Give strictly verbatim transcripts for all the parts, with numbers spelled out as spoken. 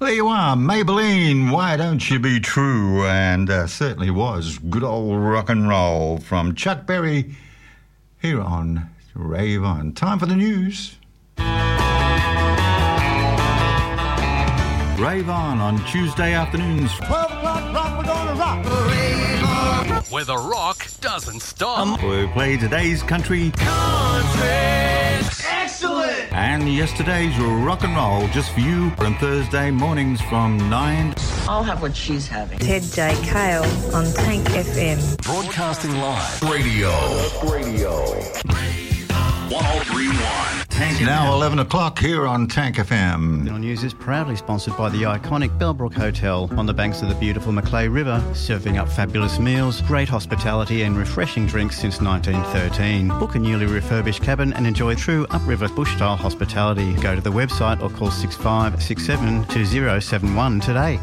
There you are, Maybelline, Why Don't You Be True? And uh, certainly was good old rock and roll from Chuck Berry here on Rave On. Time for the news. Rave On on Tuesday afternoons. twelve o'clock rock, we're gonna rock. Rave On. Where the rock doesn't stop. We play today's country. Country. Excellent. And yesterday's rock and roll just for you on Thursday mornings from nine. I'll have what she's having. Ted J. Kale on Tank F M. Broadcasting live. Radio. Radio. one oh three point one. Tank now eleven o'clock here on Tank F M. National News is proudly sponsored by the iconic Bellbrook Hotel on the banks of the beautiful Macleay River, serving up fabulous meals, great hospitality and refreshing drinks since nineteen thirteen. Book a newly refurbished cabin and enjoy true upriver bush-style hospitality. Go to the website or call six five six seven two zero seven one today.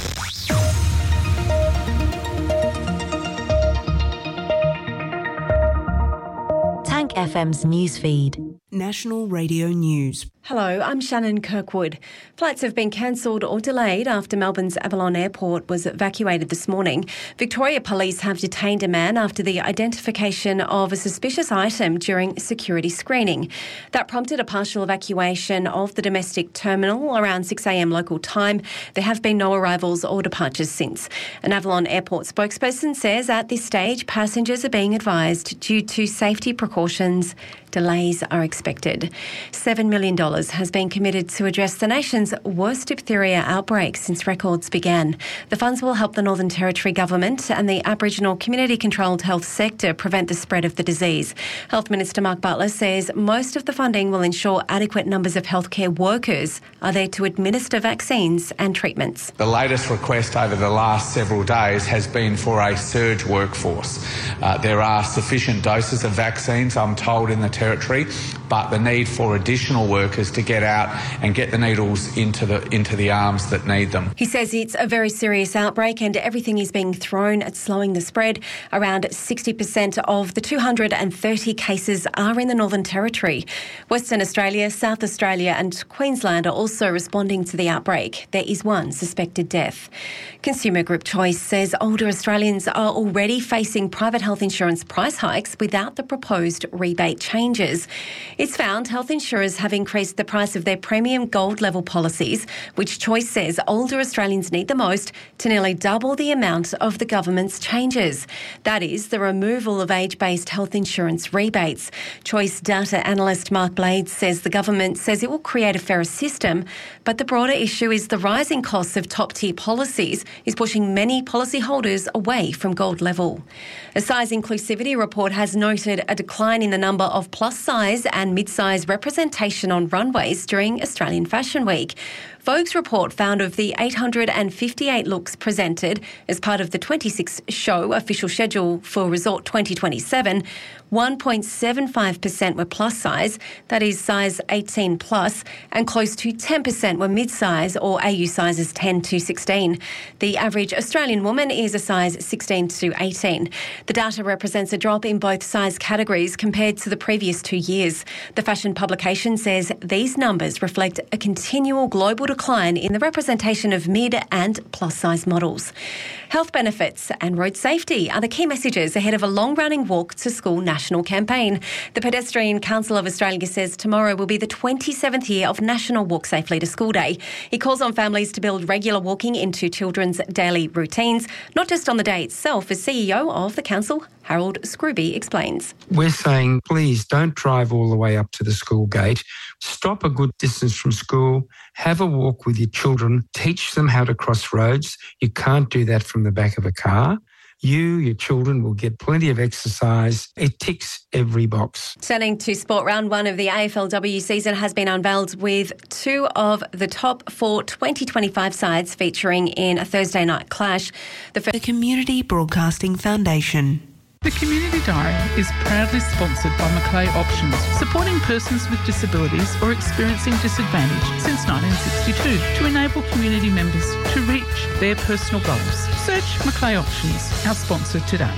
Tank F M's newsfeed. National Radio News. Hello, I'm Shannon Kirkwood. Flights have been cancelled or delayed after Melbourne's Avalon Airport was evacuated this morning. Victoria Police have detained a man after the identification of a suspicious item during security screening. That prompted a partial evacuation of the domestic terminal around six a m local time. There have been no arrivals or departures since. An Avalon Airport spokesperson says at this stage passengers are being advised due to safety precautions. Delays are expected. seven million dollars has been committed to address the nation's worst diphtheria outbreak since records began. The funds will help the Northern Territory Government and the Aboriginal community-controlled health sector prevent the spread of the disease. Health Minister Mark Butler says most of the funding will ensure adequate numbers of healthcare workers are there to administer vaccines and treatments. The latest request over the last several days has been for a surge workforce. Uh, there are sufficient doses of vaccines, I'm told, in the Territory, but the need for additional workers to get out and get the needles into the into the arms that need them. He says it's a very serious outbreak and everything is being thrown at slowing the spread. Around sixty percent of the two hundred thirty cases are in the Northern Territory. Western Australia, South Australia and Queensland are also responding to the outbreak. There is one suspected death. Consumer Group Choice says older Australians are already facing private health insurance price hikes without the proposed rebate changes. It's found health insurers have increased the price of their premium gold level policies, which Choice says older Australians need the most, to nearly double the amount of the government's changes. That is the removal of age-based health insurance rebates. Choice data analyst Mark Blades says the government says it will create a fairer system, but the broader issue is the rising costs of top-tier policies is pushing many policyholders away from gold level. A size inclusivity report has noted a decline in the number of plus-size and mid-size representation on runways during Australian Fashion Week. Vogue's report found of the eight hundred fifty-eight looks presented as part of the twenty-six show official schedule for Resort twenty twenty-seven, one point seven five percent were plus size, that is size eighteen plus, and close to ten percent were mid-size or A U sizes ten to sixteen. The average Australian woman is a size sixteen to eighteen. The data represents a drop in both size categories compared to the previous two years. The fashion publication says these numbers reflect a continual global decline in the representation of mid and plus-size models. Health benefits and road safety are the key messages ahead of a long-running Walk to School national campaign. The Pedestrian Council of Australia says tomorrow will be the twenty-seventh year of National Walk Safely to School Day. It calls on families to build regular walking into children's daily routines, not just on the day itself, as C E O of the council, Harold Scrooby, explains. We're saying, please don't drive all the way up to the school gate. Stop a good distance from school. Have a walk with your children. Teach them how to cross roads. You can't do that from the back of a car. You, your children, will get plenty of exercise. It ticks every box. Turning to sport, round one of the A F L W season has been unveiled with two of the top four twenty twenty-five sides featuring in a Thursday night clash. The, the Community Broadcasting Foundation. The Community Diary is proudly sponsored by Macleay Options, supporting persons with disabilities or experiencing disadvantage since nineteen sixty-two to enable community members to reach their personal goals. Search Macleay Options, our sponsor today.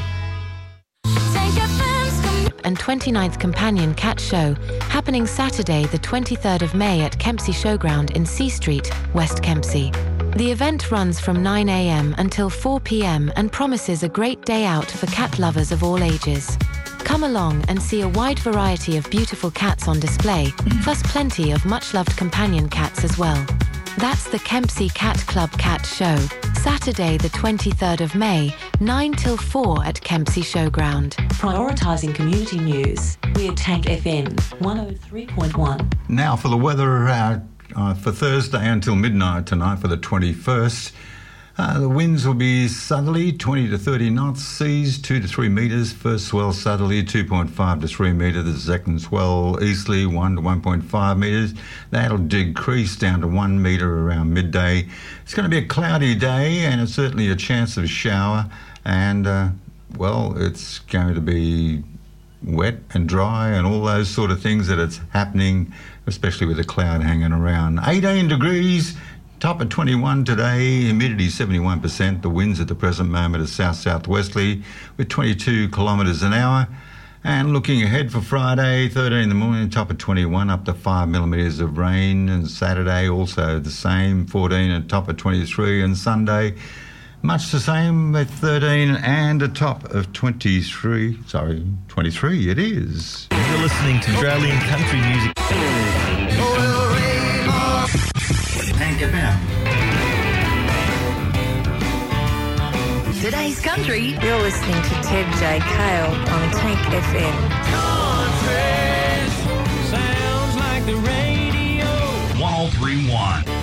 And twenty-ninth Companion Cat Show, happening Saturday the twenty-third of May at Kempsey Showground in C Street, West Kempsey. The event runs from nine a m until four p m and promises a great day out for cat lovers of all ages. Come along and see a wide variety of beautiful cats on display, plus plenty of much-loved companion cats as well. That's the Kempsey Cat Club Cat Show, Saturday the twenty-third of May, nine till four at Kempsey Showground. Prioritising community news. We're Tank F M one oh three point one. Now for the weather uh, uh, for Thursday until midnight tonight for the twenty-first. Uh, the winds will be southerly, twenty to thirty knots, seas two to three metres, first swell southerly, two point five to three metres, the second swell easterly, one to one point five metres. That'll decrease down to one metre around midday. It's going to be a cloudy day and it's certainly a chance of a shower, and, uh, well, it's going to be wet and dry and all those sort of things that it's happening, especially with the cloud hanging around. eighteen degrees. Top at twenty-one today, humidity seventy-one percent. The winds at the present moment are south-southwesterly with twenty-two kilometres an hour. And looking ahead for Friday, thirteen in the morning, top at twenty-one, up to five millimetres of rain. And Saturday also the same, fourteen and top at twenty-three. And Sunday, much the same with thirteen and a top of twenty-three. Sorry, twenty-three it is. You're listening to Australian country music. Tank F M. Today's country. You're listening to Ted J. Kale on Tank F M. Country sounds like the radio. one oh three point one.